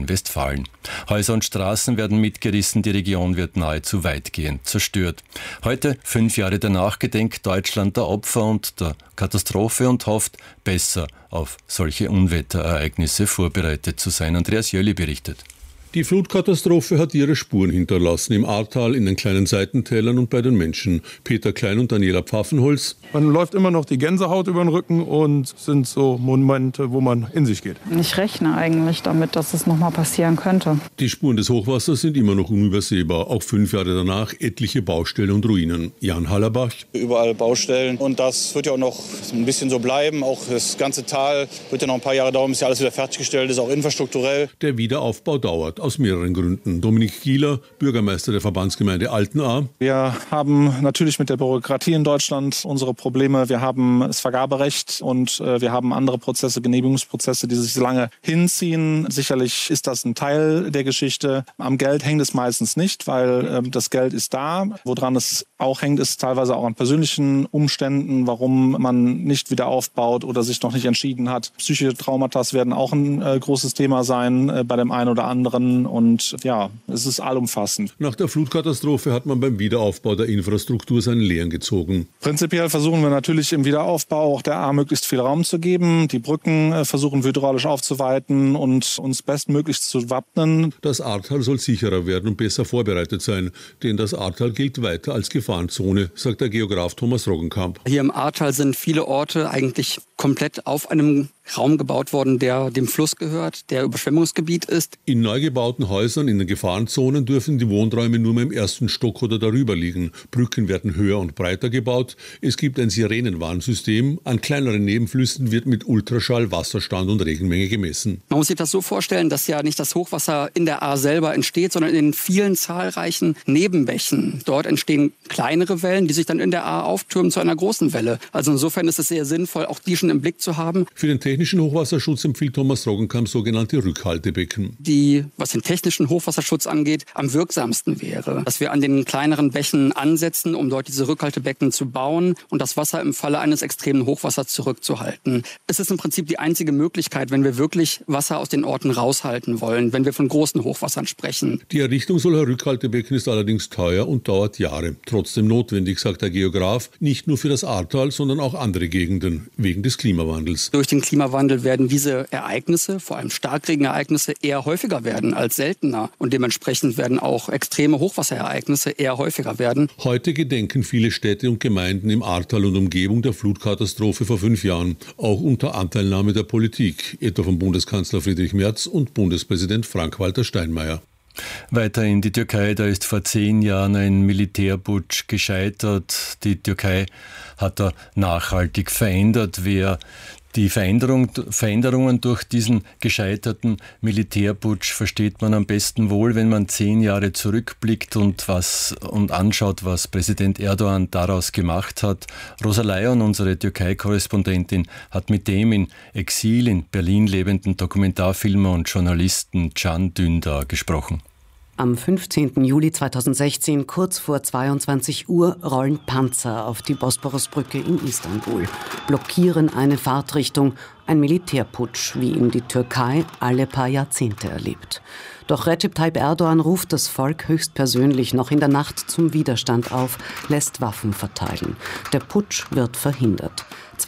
Nordrhein-Westfalen. Häuser und Straßen werden mitgerissen, die Region wird nahezu weitgehend zerstört. Heute, 5 Jahre danach, gedenkt Deutschland der Opfer und der Katastrophe und hofft, besser auf solche Unwetterereignisse vorbereitet zu sein. Andreas Jöli berichtet. Die Flutkatastrophe hat ihre Spuren hinterlassen im Ahrtal, in den kleinen Seitentälern und bei den Menschen. Peter Klein und Daniela Pfaffenholz. Man läuft immer noch die Gänsehaut über den Rücken und sind so Momente, wo man in sich geht. Ich rechne eigentlich damit, dass es nochmal passieren könnte. Die Spuren des Hochwassers sind immer noch unübersehbar. Auch 5 Jahre danach etliche Baustellen und Ruinen. Jan Hallerbach. Überall Baustellen und das wird ja auch noch ein bisschen so bleiben. Auch das ganze Tal wird ja noch ein paar Jahre dauern, bis ja alles wieder fertiggestellt ist, auch infrastrukturell. Der Wiederaufbau dauert. Aus mehreren Gründen. Dominik Gieler, Bürgermeister der Verbandsgemeinde Altenahr. Wir haben natürlich mit der Bürokratie in Deutschland unsere Probleme. Wir haben das Vergaberecht und wir haben andere Prozesse, Genehmigungsprozesse, die sich lange hinziehen. Sicherlich ist das ein Teil der Geschichte. Am Geld hängt es meistens nicht, weil das Geld ist da. Woran es auch hängt, ist teilweise auch an persönlichen Umständen, warum man nicht wieder aufbaut oder sich noch nicht entschieden hat. Psychische Traumata werden auch ein großes Thema sein bei dem einen oder anderen. Und ja, es ist allumfassend. Nach der Flutkatastrophe hat man beim Wiederaufbau der Infrastruktur seine Lehren gezogen. Prinzipiell versuchen wir natürlich im Wiederaufbau auch der Ahr möglichst viel Raum zu geben. Die Brücken versuchen wir hydraulisch aufzuweiten und uns bestmöglich zu wappnen. Das Ahrtal soll sicherer werden und besser vorbereitet sein. Denn das Ahrtal gilt weiter als Gefahrenzone, sagt der Geograf Thomas Roggenkamp. Hier im Ahrtal sind viele Orte eigentlich komplett auf einem Raum gebaut worden, der dem Fluss gehört, der Überschwemmungsgebiet ist. In neu gebauten Häusern in den Gefahrenzonen dürfen die Wohnräume nur mehr im 1. Stock oder darüber liegen. Brücken werden höher und breiter gebaut. Es gibt ein Sirenenwarnsystem. An kleineren Nebenflüssen wird mit Ultraschall Wasserstand und Regenmenge gemessen. Man muss sich das so vorstellen, dass ja nicht das Hochwasser in der Ahr selber entsteht, sondern in vielen zahlreichen Nebenbächen. Dort entstehen kleinere Wellen, die sich dann in der Ahr auftürmen zu einer großen Welle. Also insofern ist es sehr sinnvoll, auch die schon im Blick zu haben. Für den technischen Hochwasserschutz empfiehlt Thomas Roggenkamp sogenannte Rückhaltebecken. Die, was den technischen Hochwasserschutz angeht, am wirksamsten wäre, dass wir an den kleineren Bächen ansetzen, um dort diese Rückhaltebecken zu bauen und das Wasser im Falle eines extremen Hochwassers zurückzuhalten. Es ist im Prinzip die einzige Möglichkeit, wenn wir wirklich Wasser aus den Orten raushalten wollen, wenn wir von großen Hochwassern sprechen. Die Errichtung solcher Rückhaltebecken ist allerdings teuer und dauert Jahre. Trotzdem notwendig, sagt der Geograf, nicht nur für das Ahrtal, sondern auch andere Gegenden, wegen des Klimawandels. Durch den Klimawandel werden diese Ereignisse, vor allem Starkregenereignisse, eher häufiger werden als seltener. Und dementsprechend werden auch extreme Hochwasserereignisse eher häufiger werden. Heute gedenken viele Städte und Gemeinden im Ahrtal und Umgebung der Flutkatastrophe vor 5 Jahren. Auch unter Anteilnahme der Politik, etwa von Bundeskanzler Friedrich Merz und Bundespräsident Frank-Walter Steinmeier. Weiter in die Türkei, da ist vor 10 Jahren ein Militärputsch gescheitert. Die Türkei hat da nachhaltig verändert. Wer die Veränderungen durch diesen gescheiterten Militärputsch versteht man am besten wohl, wenn man 10 Jahre zurückblickt und anschaut, was Präsident Erdogan daraus gemacht hat. Rosa Leyon, unsere Türkei-Korrespondentin, hat mit dem in Exil in Berlin lebenden Dokumentarfilmer und Journalisten Can Dündar gesprochen. Am 15. Juli 2016, kurz vor 22 Uhr, rollen Panzer auf die Bosporusbrücke in Istanbul, blockieren eine Fahrtrichtung, ein Militärputsch, wie ihn die Türkei alle paar Jahrzehnte erlebt. Doch Recep Tayyip Erdogan ruft das Volk höchstpersönlich noch in der Nacht zum Widerstand auf, lässt Waffen verteilen. Der Putsch wird verhindert.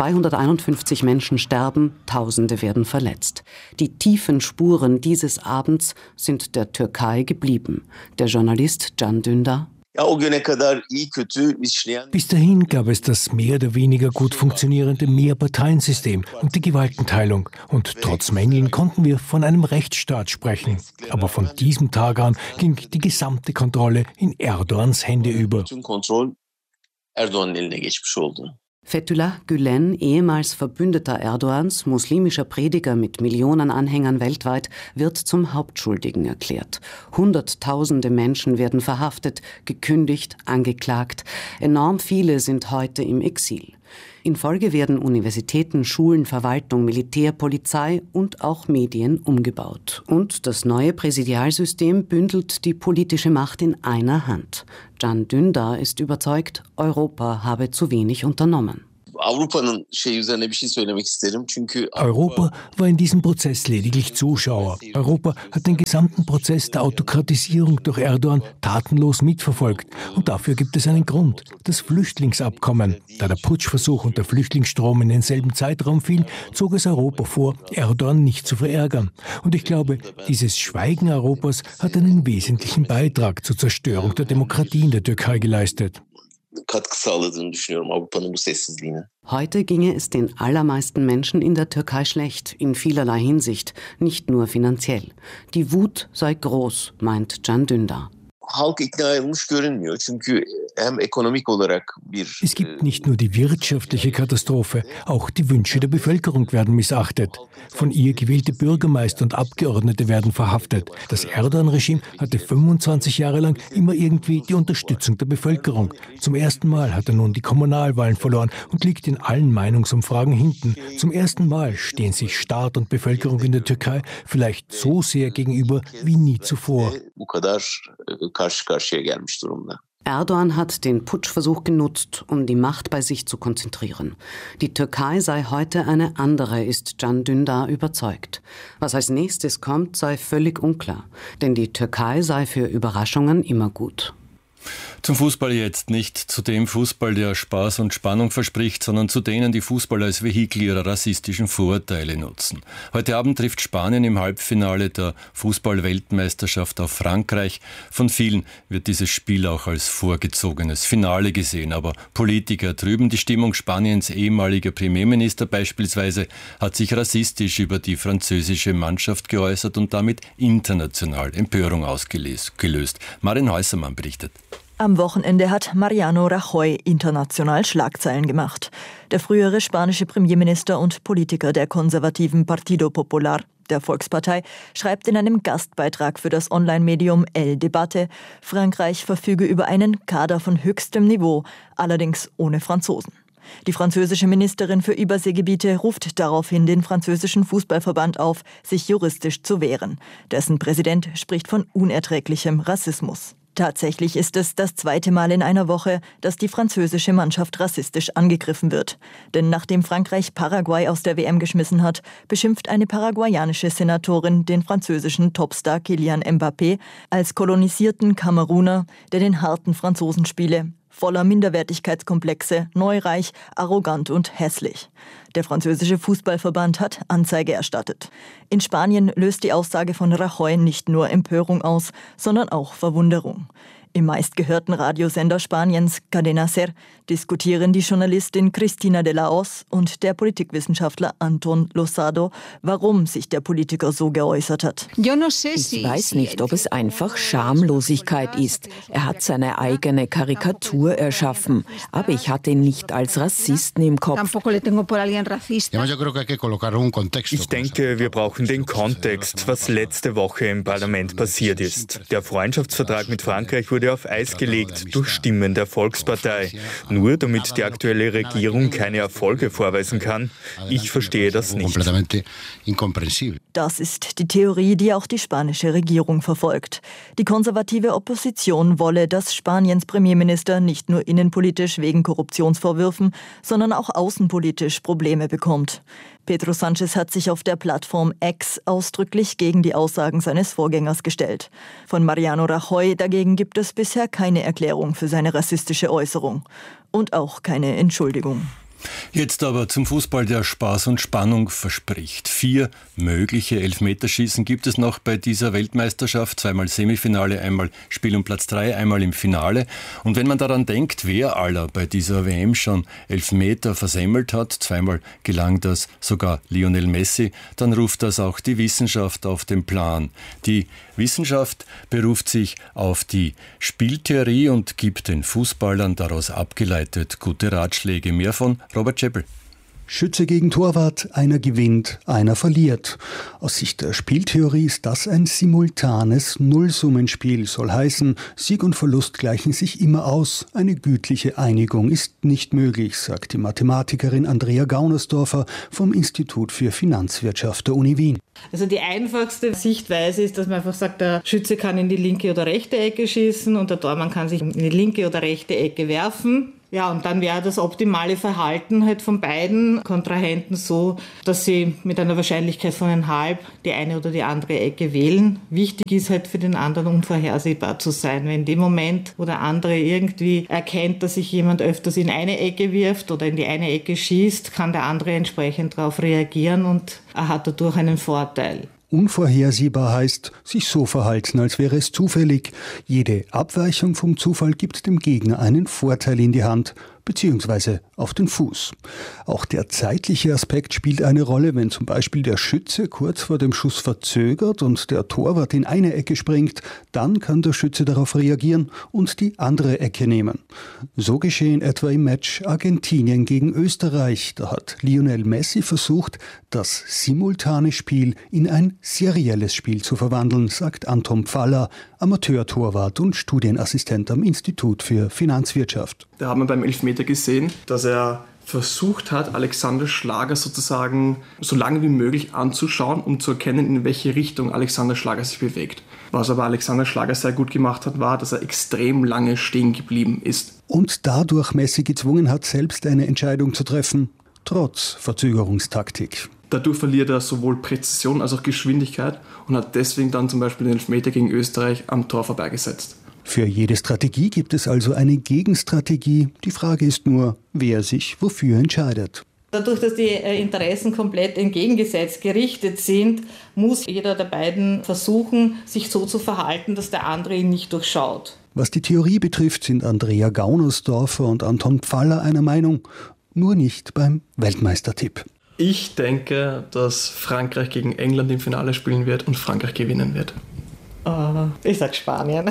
251 Menschen sterben, Tausende werden verletzt. Die tiefen Spuren dieses Abends sind der Türkei geblieben. Der Journalist Can Dündar: Bis dahin gab es das mehr oder weniger gut funktionierende Mehrparteiensystem und die Gewaltenteilung. Und trotz Mängeln konnten wir von einem Rechtsstaat sprechen. Aber von diesem Tag an ging die gesamte Kontrolle in Erdogans Hände über. Fethullah Gülen, ehemals Verbündeter Erdogans, muslimischer Prediger mit Millionen Anhängern weltweit, wird zum Hauptschuldigen erklärt. Hunderttausende Menschen werden verhaftet, gekündigt, angeklagt. Enorm viele sind heute im Exil. In Folge werden Universitäten, Schulen, Verwaltung, Militär, Polizei und auch Medien umgebaut. Und das neue Präsidialsystem bündelt die politische Macht in einer Hand. Can Dündar ist überzeugt, Europa habe zu wenig unternommen. Europa war in diesem Prozess lediglich Zuschauer. Europa hat den gesamten Prozess der Autokratisierung durch Erdogan tatenlos mitverfolgt. Und dafür gibt es einen Grund. Das Flüchtlingsabkommen. Da der Putschversuch und der Flüchtlingsstrom in denselben Zeitraum fielen, zog es Europa vor, Erdogan nicht zu verärgern. Und ich glaube, dieses Schweigen Europas hat einen wesentlichen Beitrag zur Zerstörung der Demokratie in der Türkei geleistet. Heute ginge es den allermeisten Menschen in der Türkei schlecht, in vielerlei Hinsicht, nicht nur finanziell. Die Wut sei groß, meint Can Dündar. Es gibt nicht nur die wirtschaftliche Katastrophe, auch die Wünsche der Bevölkerung werden missachtet. Von ihr gewählte Bürgermeister und Abgeordnete werden verhaftet. Das Erdogan-Regime hatte 25 Jahre lang immer irgendwie die Unterstützung der Bevölkerung. Zum ersten Mal hat er nun die Kommunalwahlen verloren und liegt in allen Meinungsumfragen hinten. Zum ersten Mal stehen sich Staat und Bevölkerung in der Türkei vielleicht so sehr gegenüber wie nie zuvor. Erdogan hat den Putschversuch genutzt, um die Macht bei sich zu konzentrieren. Die Türkei sei heute eine andere, ist Can Dündar überzeugt. Was als nächstes kommt, sei völlig unklar. Denn die Türkei sei für Überraschungen immer gut. Zum Fußball jetzt, nicht zu dem Fußball, der Spaß und Spannung verspricht, sondern zu denen, die Fußball als Vehikel ihrer rassistischen Vorurteile nutzen. Heute Abend trifft Spanien im Halbfinale der Fußball-Weltmeisterschaft auf Frankreich. Von vielen wird dieses Spiel auch als vorgezogenes Finale gesehen, aber Politiker trüben die Stimmung. Spaniens ehemaliger Premierminister beispielsweise hat sich rassistisch über die französische Mannschaft geäußert und damit international Empörung ausgelöst. Marin Häusermann berichtet. Am Wochenende hat Mariano Rajoy international Schlagzeilen gemacht. Der frühere spanische Premierminister und Politiker der konservativen Partido Popular, der Volkspartei, schreibt in einem Gastbeitrag für das Online-Medium El Debate, Frankreich verfüge über einen Kader von höchstem Niveau, allerdings ohne Franzosen. Die französische Ministerin für Überseegebiete ruft daraufhin den französischen Fußballverband auf, sich juristisch zu wehren. Dessen Präsident spricht von unerträglichem Rassismus. Tatsächlich ist es das zweite Mal in einer Woche, dass die französische Mannschaft rassistisch angegriffen wird. Denn nachdem Frankreich Paraguay aus der WM geschmissen hat, beschimpft eine paraguayanische Senatorin den französischen Topstar Kylian Mbappé als kolonisierten Kameruner, der den harten Franzosen spiele. Voller Minderwertigkeitskomplexe, neureich, arrogant und hässlich. Der französische Fußballverband hat Anzeige erstattet. In Spanien löst die Aussage von Rajoy nicht nur Empörung aus, sondern auch Verwunderung. Im meistgehörten Radiosender Spaniens, Cadena SER, diskutieren die Journalistin Cristina de la Hoz und der Politikwissenschaftler Anton Losado, warum sich der Politiker so geäußert hat. Ich weiß nicht, ob es einfach Schamlosigkeit ist. Er hat seine eigene Karikatur erschaffen, aber ich hatte ihn nicht als Rassisten im Kopf. Ich denke, wir brauchen den Kontext, was letzte Woche im Parlament passiert ist. Der Freundschaftsvertrag mit Frankreich wurde auf Eis gelegt durch Stimmen der Volkspartei. Nur damit die aktuelle Regierung keine Erfolge vorweisen kann. Ich verstehe das nicht. Das ist die Theorie, die auch die spanische Regierung verfolgt. Die konservative Opposition wolle, dass Spaniens Premierminister nicht nur innenpolitisch wegen Korruptionsvorwürfen, sondern auch außenpolitisch Probleme bekommt. Pedro Sánchez hat sich auf der Plattform X ausdrücklich gegen die Aussagen seines Vorgängers gestellt. Von Mariano Rajoy dagegen gibt es bisher keine Erklärung für seine rassistische Äußerung. Und auch keine Entschuldigung. Jetzt aber zum Fußball, der Spaß und Spannung verspricht. 4 mögliche Elfmeterschießen gibt es noch bei dieser Weltmeisterschaft. 2-mal Semifinale, einmal Spiel um Platz 3, einmal im Finale. Und wenn man daran denkt, wer aller bei dieser WM schon Elfmeter versemmelt hat, 2-mal gelang das sogar Lionel Messi, dann ruft das auch die Wissenschaft auf den Plan. Die Wissenschaft beruft sich auf die Spieltheorie und gibt den Fußballern daraus abgeleitet gute Ratschläge. Mehr von Robert Scheppel. Schütze gegen Torwart, einer gewinnt, einer verliert. Aus Sicht der Spieltheorie ist das ein simultanes Nullsummenspiel, soll heißen, Sieg und Verlust gleichen sich immer aus. Eine gütliche Einigung ist nicht möglich, sagt die Mathematikerin Andrea Gaunersdorfer vom Institut für Finanzwirtschaft der Uni Wien. Also die einfachste Sichtweise ist, dass man einfach sagt, der Schütze kann in die linke oder rechte Ecke schießen und der Tormann kann sich in die linke oder rechte Ecke werfen. Ja, und dann wäre das optimale Verhalten halt von beiden Kontrahenten so, dass sie mit einer Wahrscheinlichkeit von 1,5 die eine oder die andere Ecke wählen. Wichtig ist halt für den anderen unvorhersehbar zu sein. Wenn in dem Moment, wo der andere irgendwie erkennt, dass sich jemand öfters in eine Ecke wirft oder in die eine Ecke schießt, kann der andere entsprechend darauf reagieren und er hat dadurch einen Vorteil. Unvorhersehbar heißt, sich so verhalten, als wäre es zufällig. Jede Abweichung vom Zufall gibt dem Gegner einen Vorteil in die Hand bzw. auf den Fuß. Auch der zeitliche Aspekt spielt eine Rolle, wenn zum Beispiel der Schütze kurz vor dem Schuss verzögert und der Torwart in eine Ecke springt, dann kann der Schütze darauf reagieren und die andere Ecke nehmen. So geschehen etwa im Match Argentinien gegen Österreich. Da hat Lionel Messi versucht, das simultane Spiel in ein serielles Spiel zu verwandeln, sagt Anton Pfaller, Amateurtorwart und Studienassistent am Institut für Finanzwirtschaft. Da haben wir beim Elfmeter gesehen, dass er versucht hat, Alexander Schlager sozusagen so lange wie möglich anzuschauen, um zu erkennen, in welche Richtung Alexander Schlager sich bewegt. Was aber Alexander Schlager sehr gut gemacht hat, war, dass er extrem lange stehen geblieben ist. Und dadurch Messi gezwungen hat, selbst eine Entscheidung zu treffen, trotz Verzögerungstaktik. Dadurch verliert er sowohl Präzision als auch Geschwindigkeit und hat deswegen dann zum Beispiel den Elfmeter gegen Österreich am Tor vorbeigesetzt. Für jede Strategie gibt es also eine Gegenstrategie. Die Frage ist nur, wer sich wofür entscheidet. Dadurch, dass die Interessen komplett entgegengesetzt gerichtet sind, muss jeder der beiden versuchen, sich so zu verhalten, dass der andere ihn nicht durchschaut. Was die Theorie betrifft, sind Andrea Gaunersdorfer und Anton Pfaller einer Meinung, nur nicht beim Weltmeistertipp. Ich denke, dass Frankreich gegen England im Finale spielen wird und Frankreich gewinnen wird. Ich sag Spanien.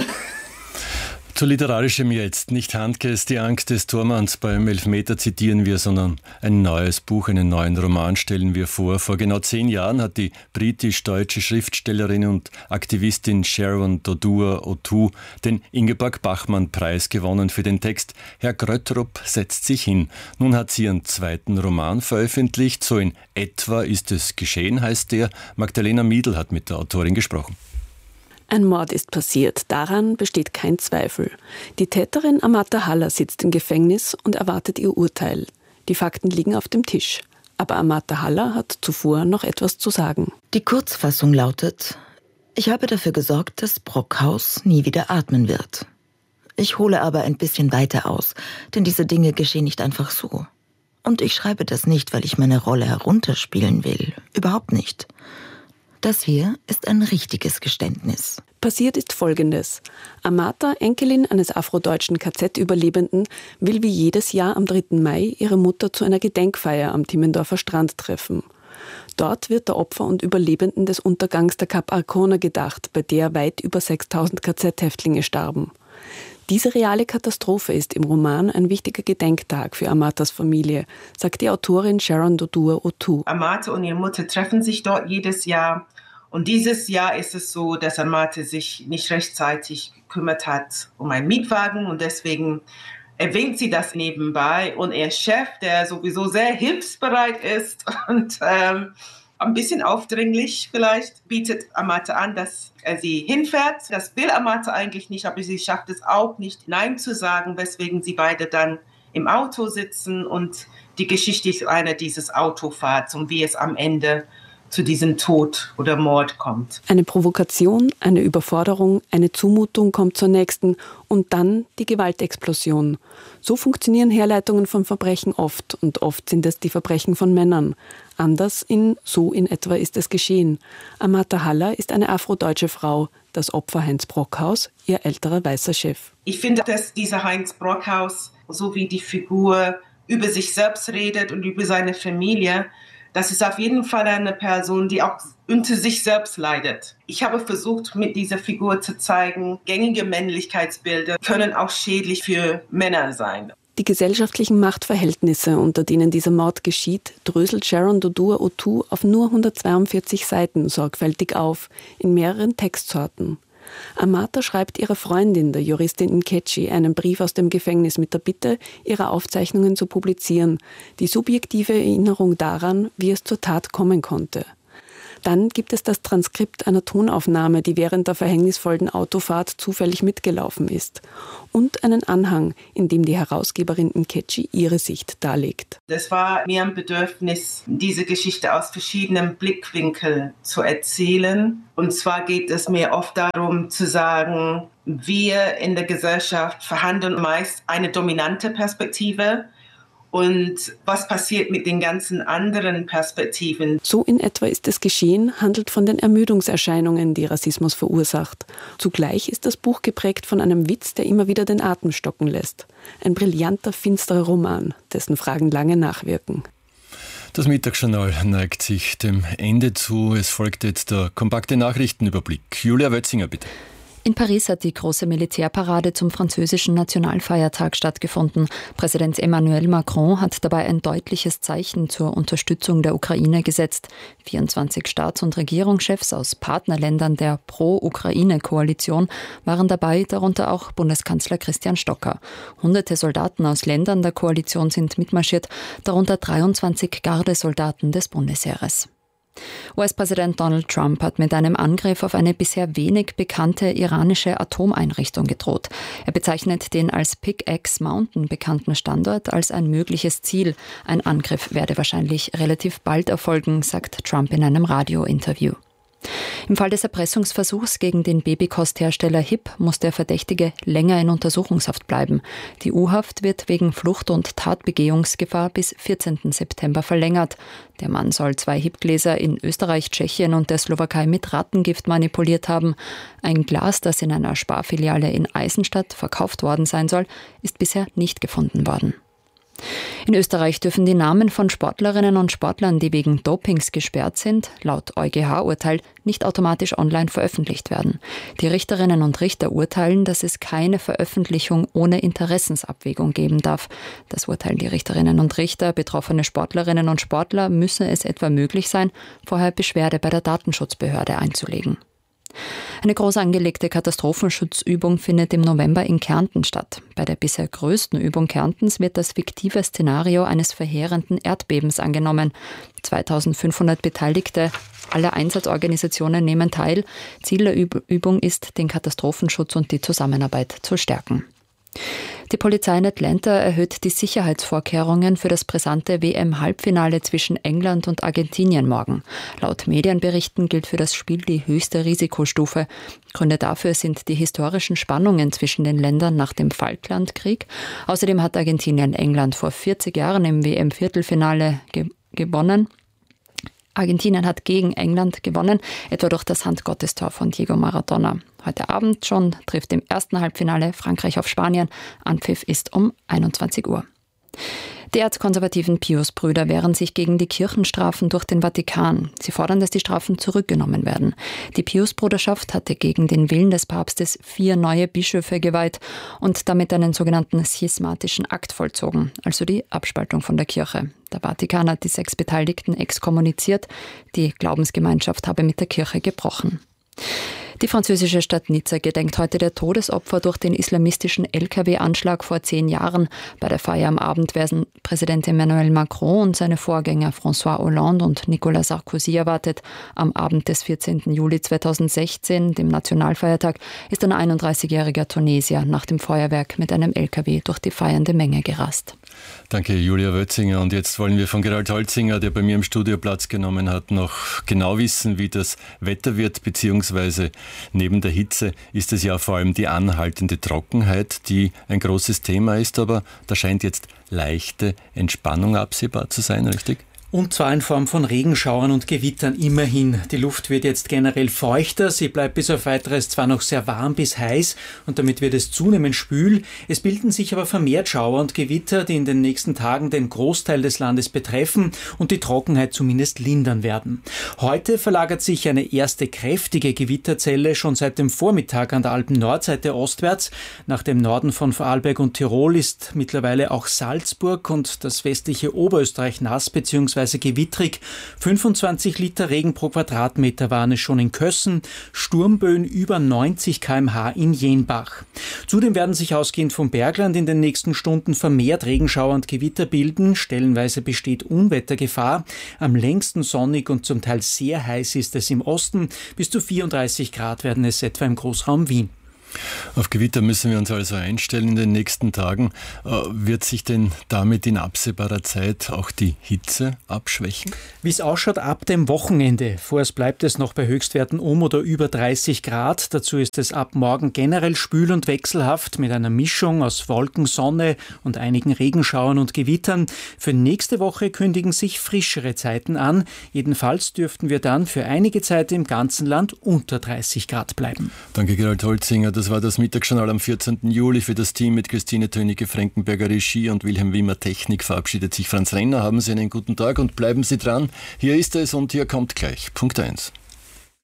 Zu literarischem Jetzt. Nicht Handkes, die Angst des Tormanns beim Elfmeter zitieren wir, sondern ein neues Buch, einen neuen Roman stellen wir vor. Vor genau 10 Jahren hat die britisch-deutsche Schriftstellerin und Aktivistin Sharon Dodua-Otoo den Ingeborg-Bachmann-Preis gewonnen für den Text Herr Gröttrup setzt sich hin. Nun hat sie ihren zweiten Roman veröffentlicht. So in etwa ist es geschehen, heißt der. Magdalena Miedl hat mit der Autorin gesprochen. Ein Mord ist passiert, daran besteht kein Zweifel. Die Täterin Amata Haller sitzt im Gefängnis und erwartet ihr Urteil. Die Fakten liegen auf dem Tisch. Aber Amata Haller hat zuvor noch etwas zu sagen. Die Kurzfassung lautet: Ich habe dafür gesorgt, dass Brockhaus nie wieder atmen wird. Ich hole aber ein bisschen weiter aus, denn diese Dinge geschehen nicht einfach so. Und ich schreibe das nicht, weil ich meine Rolle herunterspielen will. Überhaupt nicht. Das hier ist ein richtiges Geständnis. Passiert ist Folgendes. Amata, Enkelin eines afrodeutschen KZ-Überlebenden, will wie jedes Jahr am 3. Mai ihre Mutter zu einer Gedenkfeier am Timmendorfer Strand treffen. Dort wird der Opfer und Überlebenden des Untergangs der Cap Arcona gedacht, bei der weit über 6.000 KZ-Häftlinge starben. Diese reale Katastrophe ist im Roman ein wichtiger Gedenktag für Amatas Familie, sagt die Autorin Sharon Dodua-Otoo. Amata und ihre Mutter treffen sich dort jedes Jahr. Und dieses Jahr ist es so, dass Amata sich nicht rechtzeitig gekümmert hat um einen Mietwagen. Und deswegen erwähnt sie das nebenbei. Und ihr Chef, der sowieso sehr hilfsbereit ist und ein bisschen aufdringlich vielleicht, bietet Amata an, dass er sie hinfährt. Das will Amata eigentlich nicht, aber sie schafft es auch nicht, Nein zu sagen, weswegen sie beide dann im Auto sitzen. Und die Geschichte ist eine dieses Autofahrts und wie es am Ende zu diesem Tod oder Mord kommt. Eine Provokation, eine Überforderung, eine Zumutung kommt zur nächsten und dann die Gewaltexplosion. So funktionieren Herleitungen von Verbrechen oft und oft sind es die Verbrechen von Männern. Anders so in etwa ist es geschehen. Amata Haller ist eine afrodeutsche Frau, das Opfer Heinz Brockhaus, ihr älterer weißer Chef. Ich finde, dass dieser Heinz Brockhaus, so wie die Figur über sich selbst redet und über seine Familie, das ist auf jeden Fall eine Person, die auch unter sich selbst leidet. Ich habe versucht, mit dieser Figur zu zeigen, gängige Männlichkeitsbilder können auch schädlich für Männer sein. Die gesellschaftlichen Machtverhältnisse, unter denen dieser Mord geschieht, dröselt Sharon Dodua-Otoo auf nur 142 Seiten sorgfältig auf, in mehreren Textsorten. Amata schreibt ihrer Freundin, der Juristin Nkechi, einen Brief aus dem Gefängnis mit der Bitte, ihre Aufzeichnungen zu publizieren, die subjektive Erinnerung daran, wie es zur Tat kommen konnte. Dann gibt es das Transkript einer Tonaufnahme, die während der verhängnisvollen Autofahrt zufällig mitgelaufen ist. Und einen Anhang, in dem die Herausgeberin Nkechi ihre Sicht darlegt. Es war mir ein Bedürfnis, diese Geschichte aus verschiedenen Blickwinkeln zu erzählen. Und zwar geht es mir oft darum zu sagen, wir in der Gesellschaft verhandeln meist eine dominante Perspektive. Und was passiert mit den ganzen anderen Perspektiven? So in etwa ist es geschehen, handelt von den Ermüdungserscheinungen, die Rassismus verursacht. Zugleich ist das Buch geprägt von einem Witz, der immer wieder den Atem stocken lässt. Ein brillanter, finsterer Roman, dessen Fragen lange nachwirken. Das Mittagsjournal neigt sich dem Ende zu. Es folgt jetzt der kompakte Nachrichtenüberblick. Julia Wötzinger, bitte. In Paris hat die große Militärparade zum französischen Nationalfeiertag stattgefunden. Präsident Emmanuel Macron hat dabei ein deutliches Zeichen zur Unterstützung der Ukraine gesetzt. 24 Staats- und Regierungschefs aus Partnerländern der Pro-Ukraine-Koalition waren dabei, darunter auch Bundeskanzler Christian Stocker. Hunderte Soldaten aus Ländern der Koalition sind mitmarschiert, darunter 23 Gardesoldaten des Bundesheeres. US-Präsident Donald Trump hat mit einem Angriff auf eine bisher wenig bekannte iranische Atomeinrichtung gedroht. Er bezeichnet den als Pickaxe Mountain bekannten Standort als ein mögliches Ziel. Ein Angriff werde wahrscheinlich relativ bald erfolgen, sagt Trump in einem Radiointerview. Im Fall des Erpressungsversuchs gegen den Babykosthersteller HIP muss der Verdächtige länger in Untersuchungshaft bleiben. Die U-Haft wird wegen Flucht- und Tatbegehungsgefahr bis 14. September verlängert. Der Mann soll 2 HIP-Gläser in Österreich, Tschechien und der Slowakei mit Rattengift manipuliert haben. Ein Glas, das in einer Sparfiliale in Eisenstadt verkauft worden sein soll, ist bisher nicht gefunden worden. In Österreich dürfen die Namen von Sportlerinnen und Sportlern, die wegen Dopings gesperrt sind, laut EuGH-Urteil nicht automatisch online veröffentlicht werden. Die Richterinnen und Richter urteilen, dass es keine Veröffentlichung ohne Interessensabwägung geben darf. Das urteilen die Richterinnen und Richter. Betroffene Sportlerinnen und Sportler müsse es etwa möglich sein, vorher Beschwerde bei der Datenschutzbehörde einzulegen. Eine groß angelegte Katastrophenschutzübung findet im November in Kärnten statt. Bei der bisher größten Übung Kärntens wird das fiktive Szenario eines verheerenden Erdbebens angenommen. 2500 Beteiligte aller Einsatzorganisationen nehmen teil. Ziel der Übung ist, den Katastrophenschutz und die Zusammenarbeit zu stärken. Die Polizei in Atlanta erhöht die Sicherheitsvorkehrungen für das brisante WM-Halbfinale zwischen England und Argentinien morgen. Laut Medienberichten gilt für das Spiel die höchste Risikostufe. Gründe dafür sind die historischen Spannungen zwischen den Ländern nach dem Falklandkrieg. Außerdem hat Argentinien England vor 40 Jahren im WM-Viertelfinale gewonnen. Argentinien hat gegen England gewonnen, etwa durch das Handgottestor von Diego Maradona. Heute Abend schon trifft im ersten Halbfinale Frankreich auf Spanien. Anpfiff ist um 21 Uhr. Die erzkonservativen Pius-Brüder wehren sich gegen die Kirchenstrafen durch den Vatikan. Sie fordern, dass die Strafen zurückgenommen werden. Die Pius-Bruderschaft hatte gegen den Willen des Papstes 4 neue Bischöfe geweiht und damit einen sogenannten schismatischen Akt vollzogen, also die Abspaltung von der Kirche. Der Vatikan hat die 6 Beteiligten exkommuniziert. Die Glaubensgemeinschaft habe mit der Kirche gebrochen. Die französische Stadt Nizza gedenkt heute der Todesopfer durch den islamistischen LKW-Anschlag vor 10 Jahren. Bei der Feier am Abend werden Präsident Emmanuel Macron und seine Vorgänger François Hollande und Nicolas Sarkozy erwartet. Am Abend des 14. Juli 2016, dem Nationalfeiertag, ist ein 31-jähriger Tunesier nach dem Feuerwerk mit einem LKW durch die feiernde Menge gerast. Danke, Julia Wötzinger. Und jetzt wollen wir von Gerald Holzinger, der bei mir im Studio Platz genommen hat, noch genau wissen, wie das Wetter wird, beziehungsweise neben der Hitze ist es ja vor allem die anhaltende Trockenheit, die ein großes Thema ist, aber da scheint jetzt leichte Entspannung absehbar zu sein, richtig? Und zwar in Form von Regenschauern und Gewittern immerhin. Die Luft wird jetzt generell feuchter, sie bleibt bis auf Weiteres zwar noch sehr warm bis heiß und damit wird es zunehmend schwül. Es bilden sich aber vermehrt Schauer und Gewitter, die in den nächsten Tagen den Großteil des Landes betreffen und die Trockenheit zumindest lindern werden. Heute verlagert sich eine erste kräftige Gewitterzelle schon seit dem Vormittag an der Alpen-Nordseite ostwärts. Nach dem Norden von Vorarlberg und Tirol ist mittlerweile auch Salzburg und das westliche Oberösterreich nass bzw. teilweise gewittrig. 25 Liter Regen pro Quadratmeter waren es schon in Kössen, Sturmböen über 90 km/h in Jenbach. Zudem werden sich ausgehend vom Bergland in den nächsten Stunden vermehrt Regenschauer und Gewitter bilden. Stellenweise besteht Unwettergefahr. Am längsten sonnig und zum Teil sehr heiß ist es im Osten. Bis zu 34 Grad werden es etwa im Großraum Wien. Auf Gewitter müssen wir uns also einstellen in den nächsten Tagen. Wird sich denn damit in absehbarer Zeit auch die Hitze abschwächen? Wie es ausschaut ab dem Wochenende. Vorerst bleibt es noch bei Höchstwerten um oder über 30 Grad. Dazu ist es ab morgen generell schwül und wechselhaft mit einer Mischung aus Wolken, Sonne und einigen Regenschauern und Gewittern. Für nächste Woche kündigen sich frischere Zeiten an. Jedenfalls dürften wir dann für einige Zeit im ganzen Land unter 30 Grad bleiben. Danke, Gerald Holzinger. Das war das Mittagsjournal am 14. Juli. Für das Team mit Christine Tönige-Frankenberger Regie und Wilhelm Wimmer Technik verabschiedet sich Franz Renner. Haben Sie einen guten Tag und bleiben Sie dran. Hier ist es und hier kommt gleich Punkt 1.